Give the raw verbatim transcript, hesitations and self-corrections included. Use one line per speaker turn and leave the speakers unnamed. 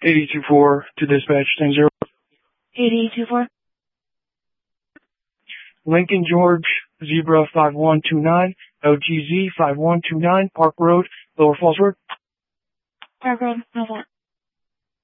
eight two four to dispatch ten zero.
eight two four.
Lincoln George, Zebra five one two nine, L G Z five one two nine, Park Road, Lower Falls Road.
Park Road, no fault.